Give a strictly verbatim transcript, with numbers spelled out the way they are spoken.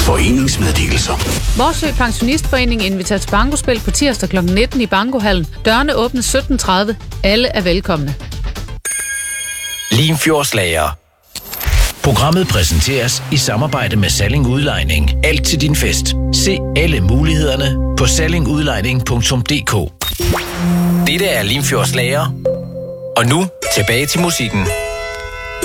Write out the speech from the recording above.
Foreningsmeddelelser. Morsø Pensionistforening inviterer til bankospil på tirsdag klokken nitten i Bankohallen. Dørene åbnes sytten tredive. Alle er velkomne. Limfjordslager. Programmet præsenteres i samarbejde med Salling Udlejning. Alt til din fest. Se alle mulighederne på salling udlejning punktum d k. Dette er Limfjordslager. Og nu tilbage til musikken.